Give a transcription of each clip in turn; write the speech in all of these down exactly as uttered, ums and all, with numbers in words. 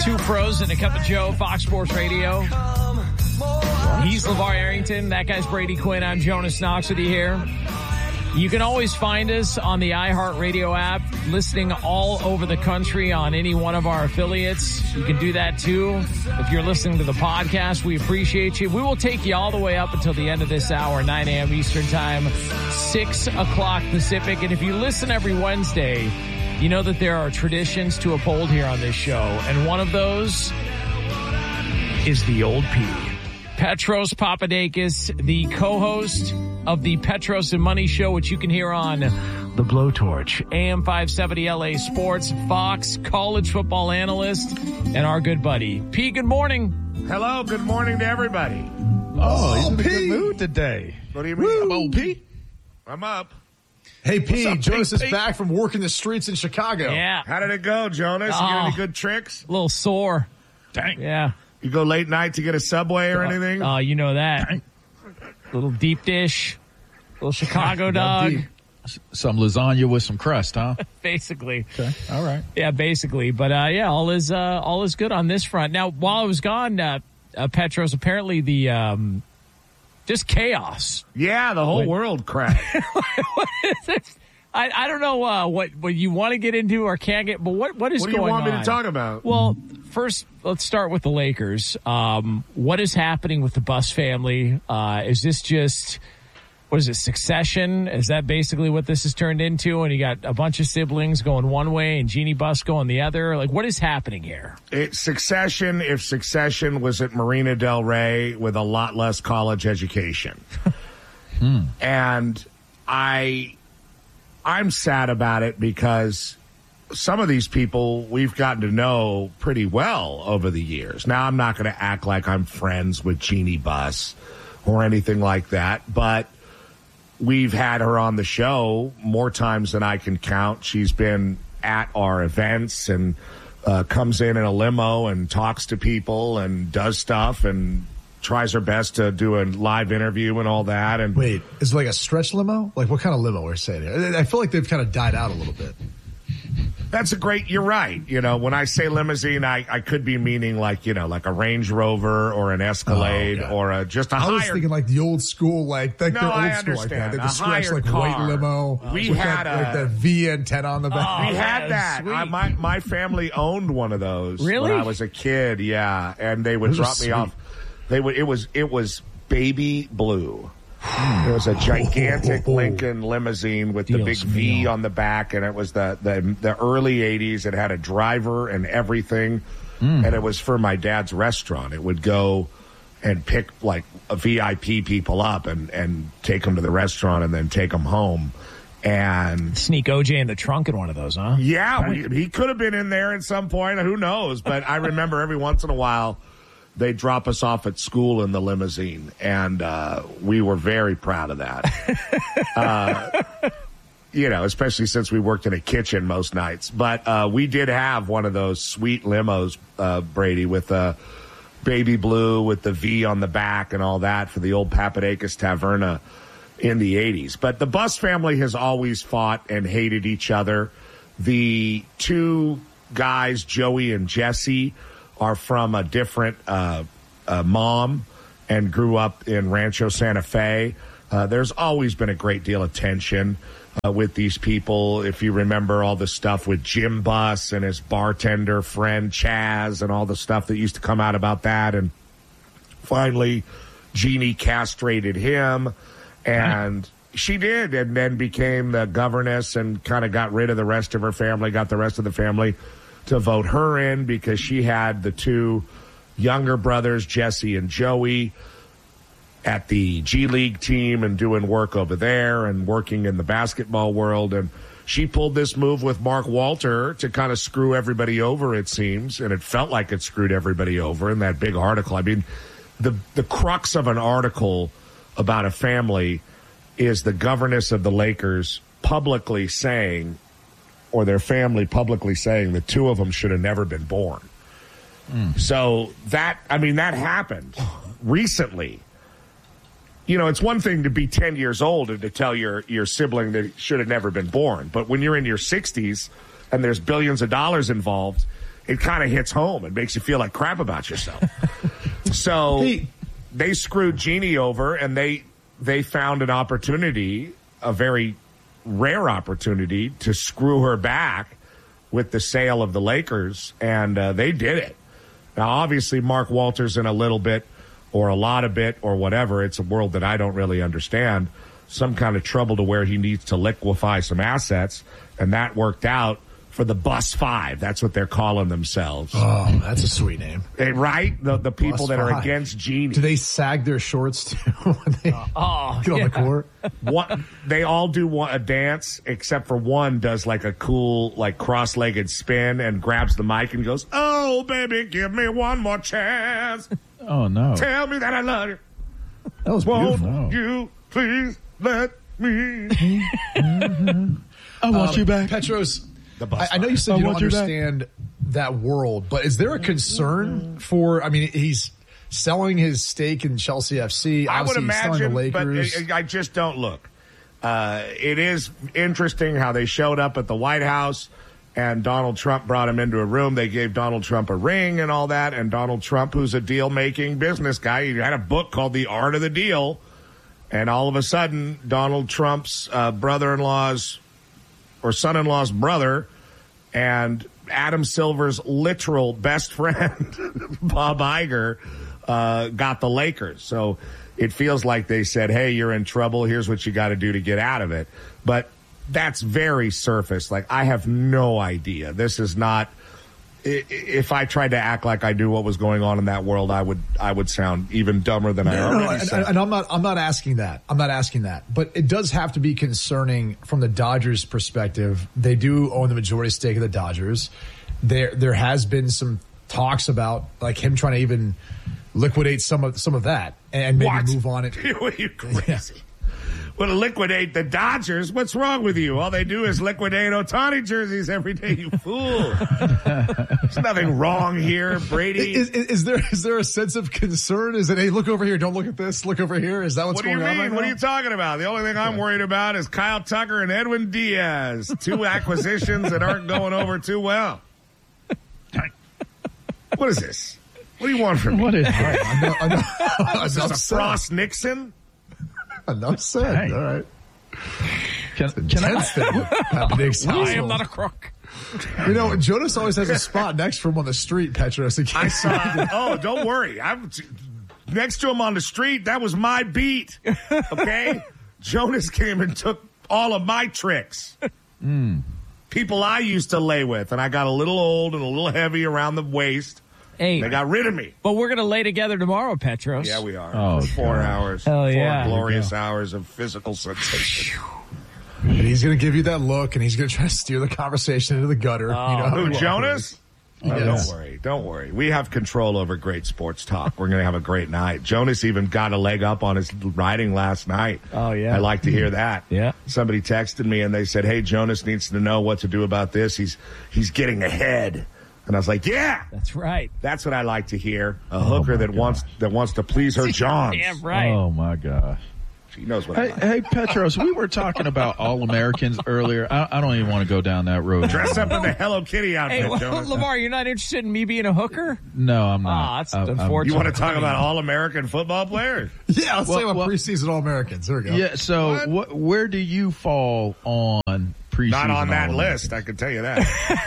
Two pros and a cup of Joe, Fox Sports Radio. He's LeVar Arrington. That guy's Brady Quinn. I'm Jonas Knox with you here. You can always find us on the iHeartRadio app, listening all over the country on any one of our affiliates. You can do that too. If you're listening to the podcast, we appreciate you. We will take you all the way up until the end of this hour, nine a.m. Eastern Time, six o'clock Pacific. And if you listen every Wednesday, you know that there are traditions to uphold here on this show. And one of those is the old P. Petros Papadakis, the co-host of the Petros and Money Show, which you can hear on the Blowtorch, A M five seventy L A Sports, Fox, college football analyst, and our good buddy. P, good morning. Hello, good morning to everybody. Oh, he's in a P. good mood today. What do you mean? Woo. I'm old P. I'm up. Hey, P, up, Jonas P? is back from working the streets in Chicago. Yeah. How did it go, Jonas? You Oh. get any good tricks? A little sore. Dang. Yeah. You go late night to get a Subway or anything? Oh, uh, you know that. Little deep dish. Little Chicago dog. Some lasagna with some crust, huh? Basically. Okay. All right. Yeah, basically. But, uh, yeah, all is, uh, all is good on this front. Now, while I was gone, uh, uh, Petros, apparently the, um, just chaos. Yeah, the whole Wait. world crashed. What is this? I, I don't know uh, what, what you want to get into or can't get, but what, what is What do you going on? want me to talk about? Well, first, let's start with the Lakers. Um, what is happening with the Buss family? Uh, is this just, what is it, Succession? Is that basically what this has turned into? And you got a bunch of siblings going one way and Jeannie Buss going the other? Like, what is happening here? It's Succession if Succession was at Marina Del Rey with a lot less college education. hmm. And I... I'm sad about it because some of these people we've gotten to know pretty well over the years. Now, I'm not going to act like I'm friends with Jeannie Buss or anything like that, but we've had her on the show more times than I can count. She's been at our events and uh, comes in in a limo and talks to people and does stuff and tries her best to do a live interview and all that. And Wait, is it like a stretch limo? Like what kind of limo we're saying here? I feel like they've kind of died out a little bit. that's a great, you're right. You know, when I say limousine, I, I could be meaning like, you know, like a Range Rover or an Escalade Oh, okay. or a, just a I higher. was thinking like the old school, like, like No, the old I school like that. understand. Like A the scratch, higher like car. white limo. We with had that, a- like that V antenna on the back. We Oh, had yeah, that. sweet. I, my my family owned one of those Really? when I was a kid. Yeah, and they would Those are drop me sweet. off. They would. It was it was baby blue. It was a gigantic Lincoln limousine with the Dios big V mío. on the back, and it was the the, the early eighties. It had a driver and everything, and it was for my dad's restaurant. It would go and pick like a V I P people up and and take them to the restaurant and then take them home. And Sneak O J in the trunk in one of those, huh? yeah, we, he could have been in there at some point. Who knows? But I remember every once in a while they drop us off at school in the limousine, and uh, we were very proud of that. uh, you know, especially since we worked in a kitchen most nights. But uh, we did have one of those sweet limos, uh, Brady, with the baby blue with the V on the back and all that for the old Papadakis Taverna in the eighties. But the Buss family has always fought and hated each other. The two guys, Joey and Jesse, are from a different uh, uh, mom and grew up in Rancho Santa Fe. Uh, there's always been a great deal of tension uh, with these people. If you remember all the stuff with Jim Buss and his bartender friend Chaz and all the stuff that used to come out about that. And finally, Jeannie castrated him, and she did, and then became the governess and kind of got rid of the rest of her family, got the rest of the family to vote her in because she had the two younger brothers, Jesse and Joey, at the G League team and doing work over there and working in the basketball world. And she pulled this move with Mark Walter to kind of screw everybody over, it seems. And it felt like it screwed everybody over in that big article. I mean, the, the crux of an article about a family is the governess of the Lakers publicly saying, or their family publicly saying, the two of them should have never been born. Mm. So that, I mean, that happened recently. You know, it's one thing to be ten years old and to tell your, your sibling that should have never been born. But when you're in your sixties and there's billions of dollars involved, it kind of hits home. It makes you feel like crap about yourself. So Hey. they screwed Jeannie over, and they they found an opportunity, a very rare opportunity, to screw her back with the sale of the Lakers, and uh, they did it. Now, obviously, Mark Walters in a little bit or a lot of bit or whatever, it's a world that I don't really understand, some kind of trouble to where he needs to liquefy some assets, and that worked out for the Bus Five. That's what they're calling themselves. Oh, that's a sweet name. Eh, right? The the people Bus that are Five. against Jeannie. Do they sag their shorts too when they Oh, get on yeah. the court? One, they all do one, a dance, except for one does like a cool, like cross-legged spin and grabs the mic and goes, "Oh, baby, give me one more chance. Oh, no. Tell me that I love you. That was Won't beautiful. Wow. you please let me?" I want you back. Petros, The Bus I, I know you said I you don't want you back. understand that world, but is there a concern for, I mean, he's selling his stake in Chelsea F C. I would Obviously, he's selling imagine, the but Lakers. I I just don't look. Uh, it is interesting how they showed up at the White House, and Donald Trump brought him into a room. They gave Donald Trump a ring and all that, and Donald Trump, who's a deal-making business guy, he had a book called The Art of the Deal, and all of a sudden, Donald Trump's uh, brother-in-law's or son-in-law's brother and Adam Silver's literal best friend, Bob Iger, uh, got the Lakers. So it feels like they said, hey, you're in trouble. Here's what you got to do to get out of it. But that's very surface. Like, I have no idea. This is not... I- If I tried to act like I knew what was going on in that world, I would I would sound even dumber than I No, already no, and, sound. and I'm not. I'm not asking that. I'm not asking that. But it does have to be concerning from the Dodgers' perspective. They do own the majority stake of the Dodgers. There, there has been some talks about like him trying to even liquidate some of some of that and maybe What? move on it. Are you crazy? Want to liquidate the Dodgers? What's wrong with you? All they do is liquidate Ohtani jerseys every day, you fool. There's nothing wrong here, Brady. Is, is, is there is there a sense of concern? Is it, hey, look over here, don't look at this, look over here? Is that what's What do you going on mean? right What now? are you talking about? The only thing I'm worried about is Kyle Tucker and Edwin Diaz, two acquisitions that aren't going over too well. What is this? What do you want from me? What is All right, I know, I know. Is Enough this a said. Frost Nixon? Enough said. Hey. All right. Can, can I? Tense thing at Nick's I am household. not a crook. You know, Jonas always has a spot next to him on the street, Petros. in I case- saw. Oh, don't worry. I'm next to him on the street. That was my beat. Okay, Jonas came and took all of my tricks. People I used to lay with, and I got a little old and a little heavy around the waist. Hey, They got rid of me. but we're going to lay together tomorrow, Petros. Yeah, we are. Oh, For four God. hours. Hell four yeah. glorious hours of physical sensation. And he's going to give you that look, and he's going to try to steer the conversation into the gutter. you know how Who, he Jonas? Oh, Yes. don't worry. Don't worry. We have control over great sports talk. We're going to have a great night. Jonas even got a leg up on his riding last night. Oh, yeah. I like to hear that. Yeah. Somebody texted me and they said, hey, Jonas needs to know what to do about this. He's he's getting ahead. And I was like, yeah, That's right. that's what I like to hear. A hooker my that wants that wants to please her Johns. Damn right. Oh, my gosh. She knows what I Hey, like. hey, Petros, we were talking about All-Americans earlier. I, I don't even want to go down that road. Dress up in the Hello Kitty outfit, Hey, well, Jonas. Lamar, you're not interested in me being a hooker? No, I'm Ah, not. that's I- I'm- unfortunate. You want to talk about All-American football players? Yeah, let's Well, talk about well- preseason All-Americans. There we go. Yeah, so What? what? where do you fall on preseason? Not on that All-Americans? list, I can tell you that.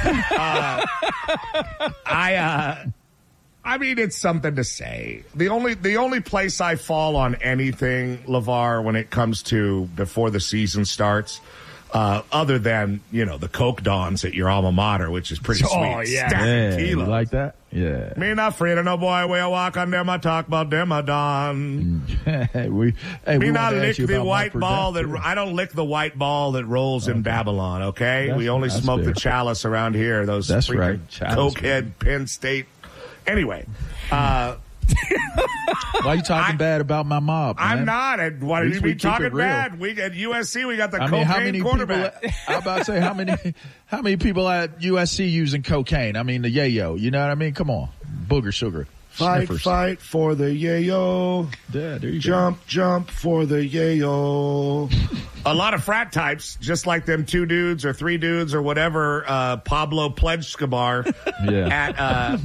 uh, I, uh, I mean, it's something to say. The only, the only place I fall on anything, LeVar, when it comes to before the season starts, uh, other than, you know, the Coke Dons at your alma mater, which is pretty Oh, sweet. yeah. Stack of Yeah, you kilos. like that? Yeah. Me not afraid of no boy, we'll walk on them, I talk about them, I don. hey, we, hey, Me we not wanted to lick ask you the about my white ball that projector. I don't lick the white ball that rolls in Babylon. Okay, That's- we only that's smoke fair. the chalice around here. Those That's freaking right, chalice. cokehead Penn State. Anyway, uh, Why are you talking I- bad about my mob, man? I'm not. And why At do least you we be keep talking it real. bad? We at U S C we got the I cocaine mean, how many quarterback. people? I'm about to say how many, how many people at U S C using cocaine? I mean, the yayo. You know what I mean? Come on, booger sugar. Fight, Sniffers. fight for the yayo. Yeah, there you jump, go. Jump for the yayo. A lot of frat types, just like them two dudes or three dudes or whatever, uh, Pablo Pledgeskabar yeah. at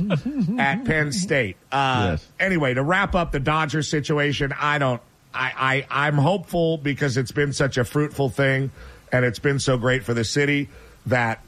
uh, at Penn State. Uh, yes. Anyway, to wrap up the Dodgers situation, I don't. I, I I'm hopeful because it's been such a fruitful thing, and it's been so great for the city that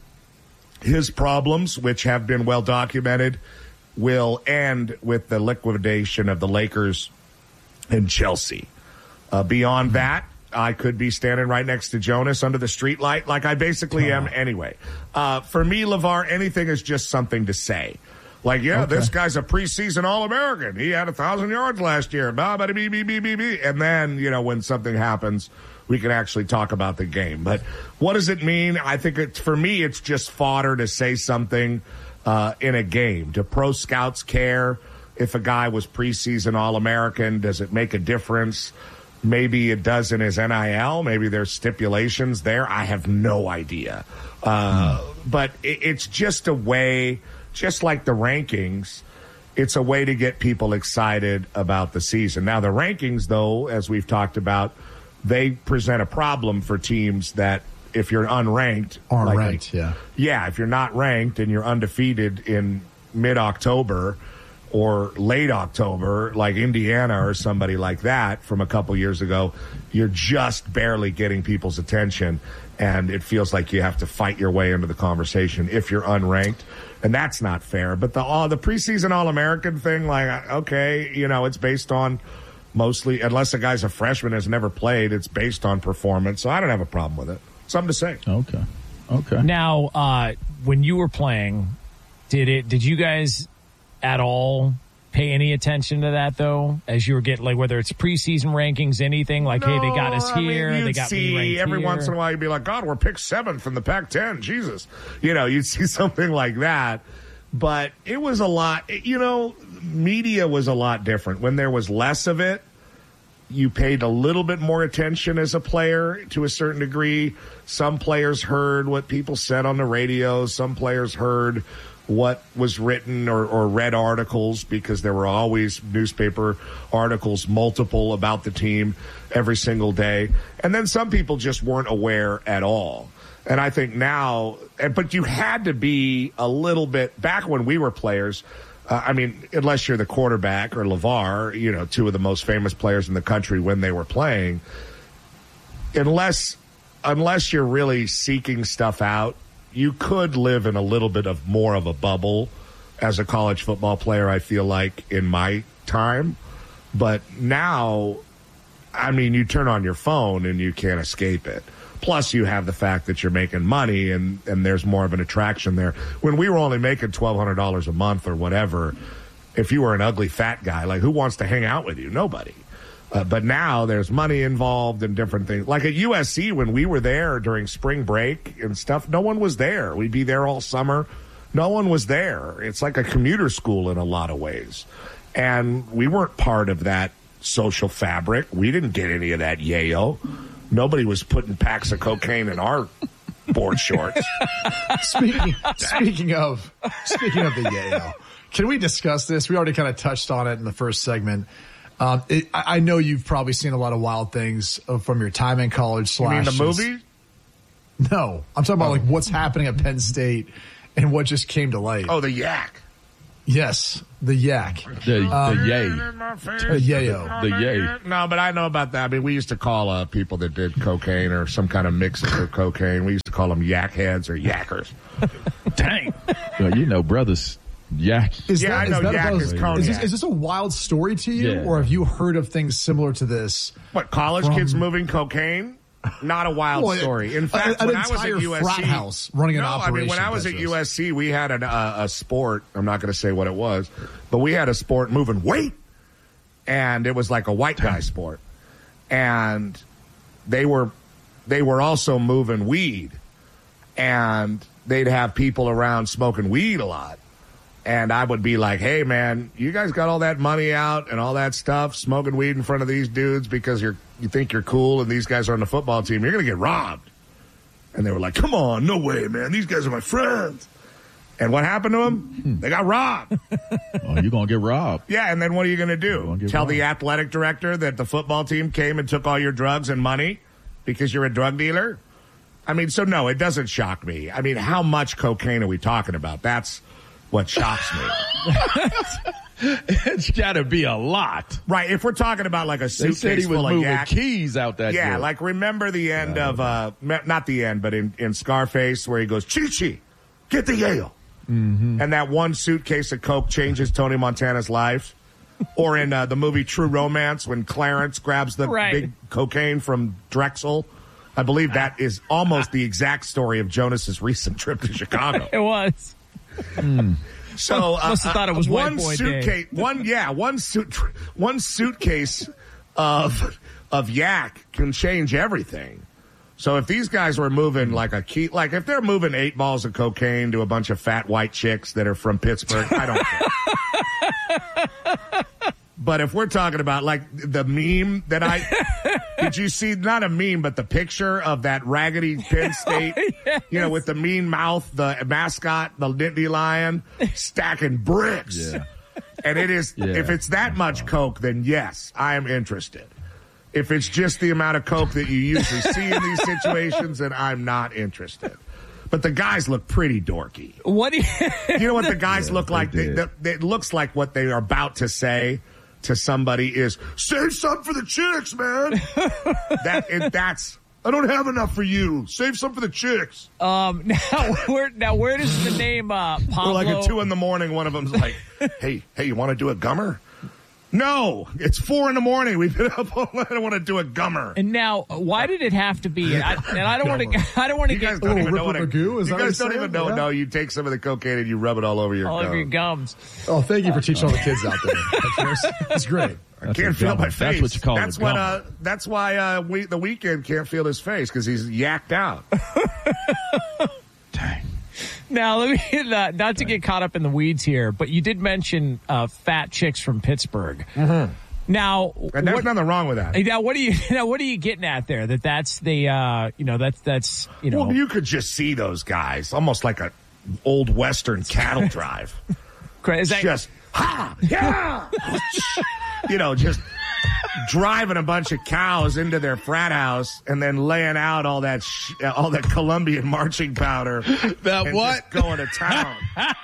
his problems, which have been well documented, will end with the liquidation of the Lakers and Chelsea. Uh, beyond that, I could be standing right next to Jonas under the streetlight like I basically am anyway. Uh, for me, LeVar, anything is just something to say. Like, yeah, okay. This guy's a preseason All-American. He had a thousand yards last year. Bah, bah, bee, bee, bee, bee, bee. And then, you know, when something happens, we can actually talk about the game. But what does it mean? I think it's, for me, it's just fodder to say something Uh, in a game. Do pro scouts care if a guy was preseason All-American? Does it make a difference? Maybe it does in his N I L. Maybe there's stipulations there. I have no idea. Uh, mm. But it, it's just a way, just like the rankings, it's a way to get people excited about the season. Now, the rankings, though, as we've talked about, they present a problem for teams that if you're unranked, aren't like, ranked, yeah, yeah. If you're not ranked and you're undefeated in mid-October or late October, like Indiana or somebody like that from a couple years ago, you're just barely getting people's attention, and it feels like you have to fight your way into the conversation if you're unranked, and that's not fair. But the uh, the preseason All-American thing, like, okay, you know, it's based on mostly, unless a guy's a freshman has never played, it's based on performance. So I don't have a problem with it. Something to say. Okay. Okay. Now, uh, when you were playing, did it? Did you guys at all pay any attention to that, though, as you were getting, like, whether it's preseason rankings, anything, like, no, hey, they got us here, I mean, they got see, me ranked every here. once in a while you'd be like, God, we're picked seventh in the Pac ten. Jesus. You know, you'd see something like that. But it was a lot, you know, media was a lot different. When there was less of it, you paid a little bit more attention as a player to a certain degree. Some players heard what people said on the radio. Some players heard what was written or, or read articles, because there were always newspaper articles, multiple, about the team every single day. And then some people just weren't aware at all. And I think now, but you had to be a little bit, back when we were players, Uh, I mean, unless you're the quarterback or LeVar, you know, two of the most famous players in the country when they were playing, unless unless you're really seeking stuff out, you could live in a little bit of more of a bubble as a college football player, I feel like, in my time. But now, I mean, you turn on your phone and you can't escape it. Plus, you have the fact that you're making money, and, and there's more of an attraction there. When we were only making twelve hundred dollars a month or whatever, if you were an ugly fat guy, like, who wants to hang out with you? Nobody. Uh, but now there's money involved and different things. Like at U S C, when we were there during spring break and stuff, no one was there. We'd be there all summer. No one was there. It's like a commuter school in a lot of ways. And we weren't part of that social fabric. We didn't get any of that yayo. Nobody was putting packs of cocaine in our board shorts. Speaking, speaking of speaking of the yayo, can we discuss this? We already kind of touched on it in the first segment. Um, it, I, I know you've probably seen a lot of wild things from your time in college. You mean Slash the movie? No, I'm talking about oh. like what's happening at Penn State and what just came to light. Oh, the yak. Yes, the yak. The, um, the yay. The yayo. The yay. No, but I know about that. I mean, we used to call uh, people that did cocaine or some kind of mix of cocaine, we used to call them yak heads or yackers. Dang. Well, you know, brothers, yak. Is yeah, that, I know is that yak about, is is cognac. this, is this a wild story to you, Yeah. or have you heard of things similar to this? What, college From- kids moving cocaine? Not a wild Well, story. In a- fact, an when I was entire at U S C, frat house running an no, I mean, when operation, I was at that's U S C, we had an, uh, a sport. I'm not going to say what it was, but we had a sport moving weight, and it was like a white guy sport, and they were they were also moving weed, and they'd have people around smoking weed a lot. And I would be like, hey, man, you guys got all that money out and all that stuff, smoking weed in front of these dudes because you're you think you're cool and these guys are on the football team. You're going to get robbed. And they were like, come on, no way, man. These guys are my friends. And what happened to them? They got robbed. Oh, you're going to get robbed. Yeah, and then what are you going to do? Tell robbed. the athletic director that the football team came and took all your drugs and money because you're a drug dealer? I mean, so no, it doesn't shock me. I mean, how much cocaine are we talking about? That's what shocks me. It's got to be a lot. Right, if we're talking about like a They suitcase said he was full of moving yak. keys out that Yeah, door. like remember the end of, uh, not the end, but in, in Scarface where he goes, Chi-Chi, get the Yale. Mm-hmm. And that one suitcase of coke changes Tony Montana's life. Or in uh, the movie True Romance when Clarence grabs the Right. big cocaine from Drexel. I believe that is almost the exact story of Jonas's recent trip to Chicago. It was. So uh, Must have thought it was one White Boy Day. suitcase, one yeah, one suit, one suitcase of of yak can change everything. So if these guys were moving like a key, like if they're moving eight balls of cocaine to a bunch of fat white chicks that are from Pittsburgh, I don't care. But if we're talking about like the meme that I did, you see not a meme, but the picture of that raggedy Penn State, Yes. you know, with the mean mouth, the mascot, the Nittany Lion, stacking bricks. Yeah. And it is, Yeah. if it's that much coke, then yes, I am interested. If it's just the amount of coke that you usually see in these situations, then I'm not interested. But the guys look pretty dorky. What do you, You know what the guys Yeah, look they like? They, did. they, it looks like what they are about to say to somebody is, save some for the chicks, man. that it, That's, I don't have enough for you. Save some for the chicks. um, now where now where does the name uh, Pablo? Or like at two in the morning, one of them's like, hey, hey, you want to do a gummer? No, it's four in the morning. We've been up all night. I want to do a gummer. And now, why did it have to be? And I, and I don't want to. I don't want to You guys get don't little even know what Ripper a, Magoo? Is you that what guys you're don't even saying? know. Yeah. No, you take some of the cocaine and you rub it all over your all over your gum. gums. Oh, thank you for teaching all the kids out there. That's great. I That's can't a feel gummer. my face. That's what you call That's a what. gummer. Uh, that's why uh, we, the weekend can't feel his face because he's yacked out. Dang. Now, let me not, not to get caught up in the weeds here, but you did mention uh, fat chicks from Pittsburgh. Mm-hmm. Now, And there's what, nothing wrong with that. now what are you? Now, what are you getting at there? That that's the uh, you know that's that's you know. Well, you could just see those guys almost like a old Western cattle drive. is that, Just ha yeah, you know, just driving a bunch of cows into their frat house and then laying out all that sh- all that Colombian marching powder. That and what? just going to town.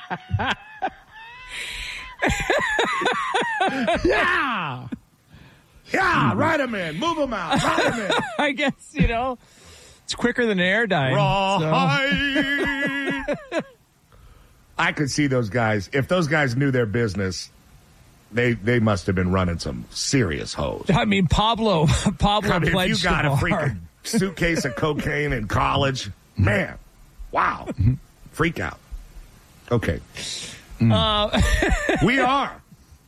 yeah. Yeah, ride them in, move them out, ride them in. I guess you know it's quicker than air dying. Rawhide. I could see those guys. If those guys knew their business, they they must have been running some serious hoes. I mean, Pablo, Pablo I mean, if pledged you got a the bar. freaking suitcase of cocaine in college, man, wow, freak out. Okay, Uh, we are.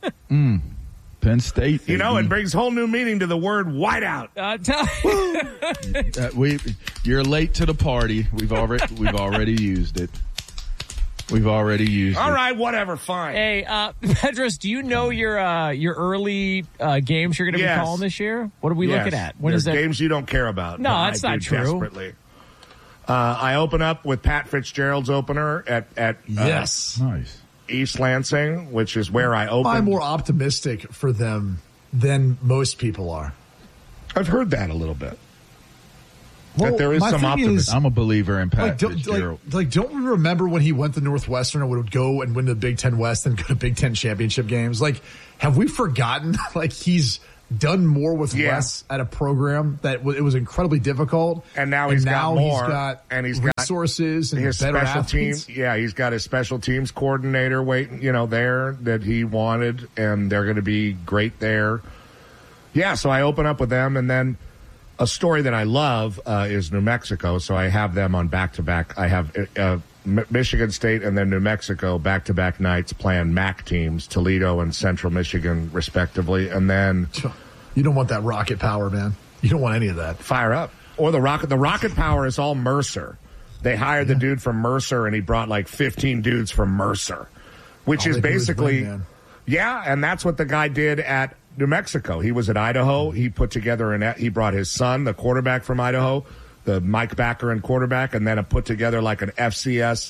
Penn State. You know, it baby. brings whole new meaning to the word whiteout. uh, tell, Uh, we, you're late to the party. We've already we've already used it. We've already used All it. right, whatever, fine. hey, uh, Pedros, do you know your uh, your early uh, games you're going to Yes. be calling this year? What are we Yes, looking at? When there's is that? games you don't care about. No, but that's I not do true. Desperately. Uh, I open up with Pat Fitzgerald's opener at at uh, Yes. Nice. East Lansing, which is where I opened. I'm more optimistic for them than most people are. I've heard that a little bit. Well, that there is my some thing optimism. is- I'm a believer in Pat Like don't, like, Fitzgerald. like, don't we remember when he went to Northwestern and would go and win the Big Ten West and go to Big Ten championship games? Like, have we forgotten? Like, he's done more with Yeah. less at a program that w- it was incredibly difficult. And now he's got now more, He's got and he's got resources and his better special athletes. team. Yeah, he's got his special teams coordinator waiting, you know, there that he wanted, and they're going to be great there. Yeah, so I open up with them, and then a story that I love uh, is New Mexico. So I have them on back to back. I have uh, M- Michigan State and then New Mexico back to back nights playing M A C teams, Toledo and Central Michigan, respectively, and then You don't want that rocket power, man. You don't want any of that. fire up. Or the rocket. The rocket power is all Mercer. They hired the dude from Mercer, and he brought like fifteen dudes from Mercer, which All is they do is basically, win, man. yeah. And that's what the guy did at New Mexico. He was at Idaho. He put together an. He brought his son, the quarterback from Idaho, the Mike Baccarin quarterback, and then put together like an F C S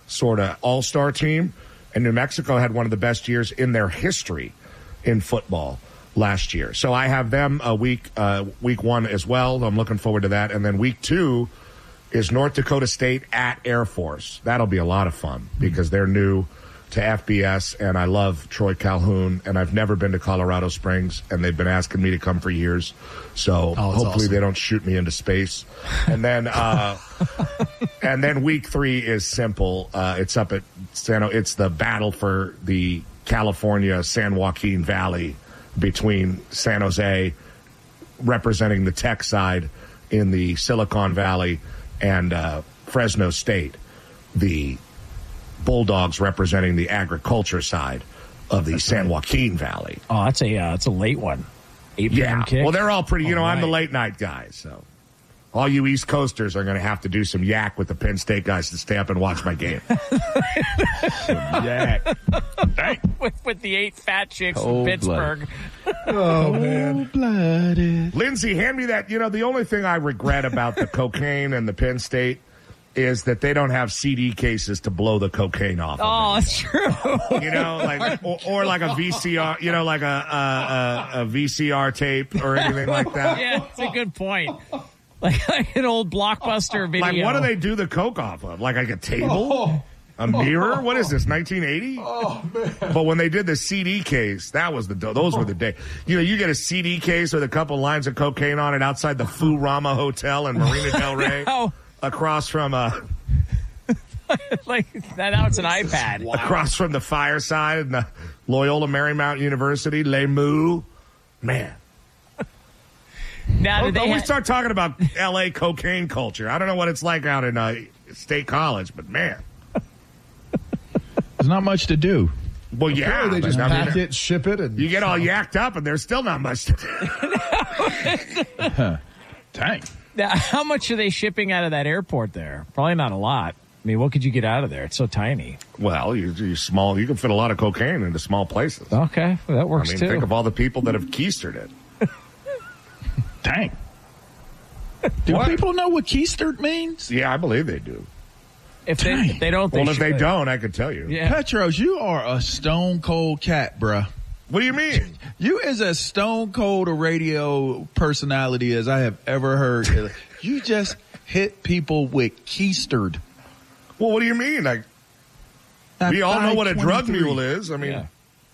sort of all-star team. And New Mexico had one of the best years in their history in football last year. So I have them a week, uh, week one as well. I'm looking forward to that. And then week two is North Dakota State at Air Force. That'll be a lot of fun because they're new to F B S, and I love Troy Calhoun, and I've never been to Colorado Springs, and they've been asking me to come for years. So oh, hopefully awesome. they don't shoot me into space. And then, uh, and then week three is simple. Uh, it's up at San. It's the battle for the California San Joaquin Valley between San Jose, representing the tech side in the Silicon Valley, and uh, Fresno State, the Bulldogs representing the agriculture side of the that's San Joaquin Valley. Oh, that's a uh, that's a late one. eight p.m. Yeah. kick. Well, they're all pretty, you all know, right. I'm the late night guy, so all you East Coasters are going to have to do some yak with the Penn State guys to stay up and watch my game. Yak. with, with the eight fat chicks Cold from Pittsburgh. Oh, man. Blooded. Lindsay, hand me that. You know, the only thing I regret about the cocaine and the Penn State is that they don't have C D cases to blow the cocaine off. Oh, of it's true. You know, like or, or like a V C R, you know, like a, a, a, a V C R tape or anything like that. Yeah, that's a good point. Like, like an old Blockbuster video. Like, what do they do the coke off of? Like, like a table? Oh. A mirror? What is this, nineteen eighty? Oh, man. But when they did the C D case, that was the those were the day. You know, you get a C D case with a couple lines of cocaine on it outside the Furama Hotel in Marina Del Rey, Oh, across from uh, like that. Now it's an iPad. across from the fireside in the Loyola Marymount University, Les Moux. Man. Now, Don't, did they don't we ha- start talking about L A cocaine culture. I don't know what it's like out in uh, State College, but man. There's not much to do. Well, yeah. Or they but just I mean, pack it, ship it, and you get all yacked up, and there's still not much to do. Dang. now, how much are they shipping out of that airport there? Probably not a lot. I mean, what could you get out of there? It's so tiny. Well, you, you small. You can fit a lot of cocaine into small places. Okay, well, that I works mean, too. think of all the people that have keistered it. Dang. Do What? people know what keistered means? Yeah, I believe they do. if, they, if they don't, they Well, if they should. don't, I could tell you. Yeah. Petros, you are a stone cold cat, bruh. What do you mean? You is as stone cold a radio personality as I have ever heard. You just hit people with keistered. Well, what do you mean? Like, we all know what a drug mule is. I mean, Yeah.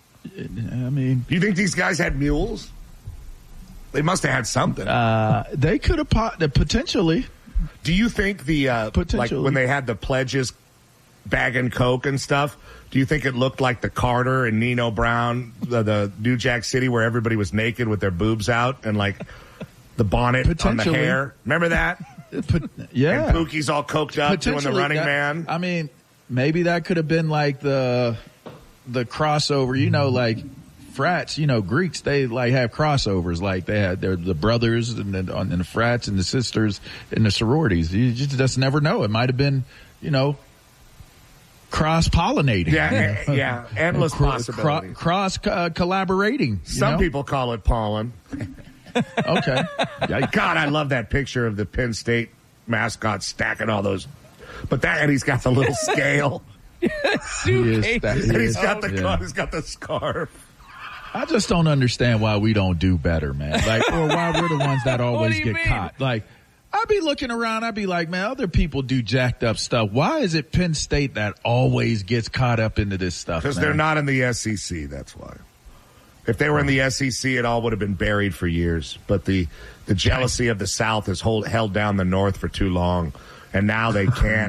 I mean, do you think these guys had mules? They must have had something. uh, they could have pot- potentially. Do you think the uh, like Potentially. when they had the pledges bagging coke and stuff? Do you think it looked like the Carter and Nino Brown, the, the New Jack City, where everybody was naked with their boobs out and like the bonnet on the Potentially. hair? Remember that? Pot- yeah, And Pookie's all coked up doing the Potentially, Running that- Man. I mean, maybe that could have been like the the crossover. You know, like frats. You know, Greeks, they like have crossovers. Like they had their the brothers and the, and the frats and the sisters and the sororities. You just, just never know. It might have been, you know, cross pollinating. Yeah, eh, yeah, endless Cro- possibilities. cro- cross uh, collaborating. you Some know? people call it pollen. Okay. Yikes. God, I love that picture of the Penn State mascot stacking all those. But that, and he's got the little scale, He is- that- he and he's is- got the yeah. he's got the scarf. I just don't understand why we don't do better, man. Like, or why we're the ones that always you get mean? caught. Like, I'd be looking around, I'd be like, man, other people do jacked up stuff. Why is it Penn State that always gets caught up into this stuff? Because man? they're not in the S E C, that's why. If they were in the S E C, it all would have been buried for years. But the, the jealousy of the South has hold, held down the North for too long, and now they can't